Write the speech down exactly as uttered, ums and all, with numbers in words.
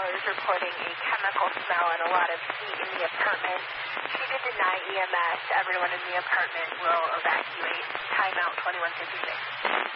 caller is reporting a chemical smell and a lot of heat in the apartment. She did deny E M S. Everyone in the apartment will evacuate. Timeout twenty-one fifty-six.